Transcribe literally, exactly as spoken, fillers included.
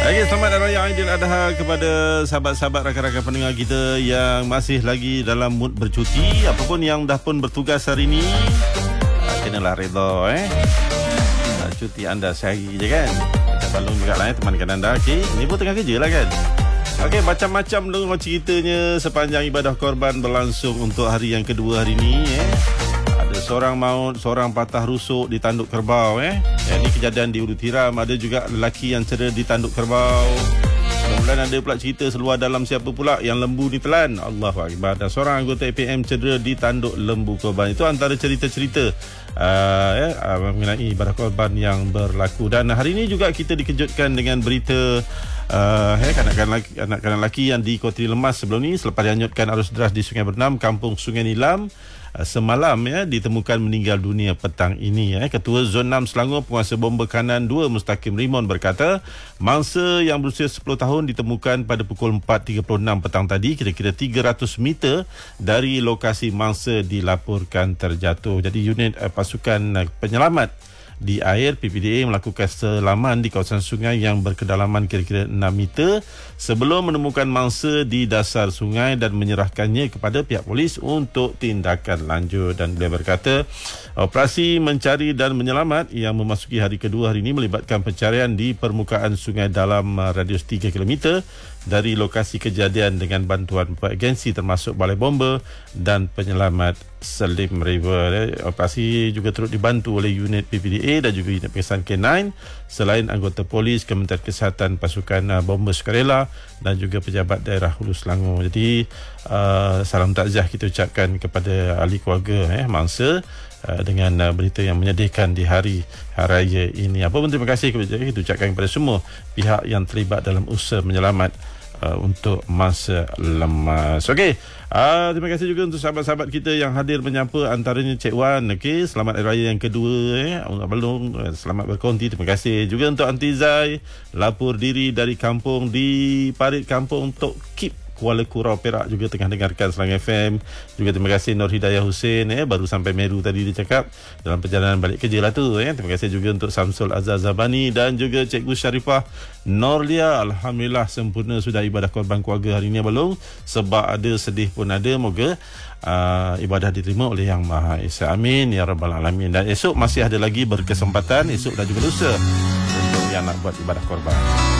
Okey, selamat Hari Raya Aidil Adha kepada sahabat-sahabat rakan-rakan pendengar kita yang masih lagi dalam mood bercuti. Apapun yang dah pun bertugas hari ini, kenalah redha eh. Cuti anda sehari je kan. Macam balong juga lah eh, temankan anda. Okey, ni pun tengah kerja lah kan. Okey, macam-macam dengar ceritanya sepanjang ibadah korban berlangsung untuk hari yang kedua hari ini eh. Ada seorang maut, seorang patah rusuk di tanduk kerbau eh. Yang ini kejadian di Ulu Tiram. Ada juga lelaki yang cedera di tanduk kerbau. Kemudian ada pula cerita seluar dalam siapa pula yang lembu ditelan. Allahu Akbar. Dan seorang anggota A P M cedera di tanduk lembu korban. Itu antara cerita-cerita uh, ya, uh, mengenai ibadah korban yang berlaku. Dan hari ini juga kita dikejutkan dengan berita Uh, hey, kanak-kanak lelaki yang di Kotri Lemas sebelum ni selepas dihanyutkan arus deras di Sungai Bernam, kampung Sungai Nilam uh, semalam ya, ditemukan meninggal dunia petang ini ya. Ketua Zon enam Selangor, Penguasa Bomba Kanan dua Mustaqim Rimon berkata, mangsa yang berusia sepuluh tahun ditemukan pada pukul empat tiga puluh enam petang tadi, kira-kira tiga ratus meter dari lokasi mangsa dilaporkan terjatuh. Jadi unit uh, pasukan uh, penyelamat di air P P D A melakukan selaman di kawasan sungai yang berkedalaman kira-kira enam meter sebelum menemukan mangsa di dasar sungai dan menyerahkannya kepada pihak polis untuk tindakan lanjut. Dan beliau berkata, operasi mencari dan menyelamat yang memasuki hari kedua hari ini melibatkan pencarian di permukaan sungai dalam radius tiga kilometer dari lokasi kejadian dengan bantuan agensi termasuk Balai Bomba dan Penyelamat Selim River. Operasi juga turut dibantu oleh unit P P D A dan juga unit pengesahan K sembilan selain anggota polis, Kementerian Kesihatan, pasukan bomba sukarela dan juga pejabat daerah Hulu Selangor. Jadi uh, salam takziah kita ucapkan kepada ahli keluarga eh, mangsa Uh, dengan uh, berita yang menyedihkan di hari raya ini. Apa pun terima kasih kita ucapkan kepada semua pihak yang terlibat dalam usaha menyelamat uh, untuk masa lemas. Okey, uh, terima kasih juga untuk sahabat-sahabat kita yang hadir menyapa, antaranya Cik Wan. Okey, selamat hari raya yang kedua eh. Belum uh, selamat berkonti. Terima kasih juga untuk Aunty Zai, lapor diri dari kampung di Parit Kampung Tok Kip, Kuala Kurau, Perak, juga tengah dengarkan Selang F M. Juga terima kasih Nur Hidayah Hussein eh, baru sampai Meru tadi dia cakap dalam perjalanan balik kerja lah tu eh. Terima kasih juga untuk Samsul Azhar Zabani dan juga Cikgu Syarifah Norlia. Alhamdulillah sempurna sudah ibadah korban keluarga hari ini belum, sebab ada sedih pun ada. Moga uh, ibadah diterima oleh Yang Maha Esa. Amin ya rabbal alamin. Dan esok masih ada lagi berkesempatan, esok dan juga lusa untuk yang nak buat ibadah korban.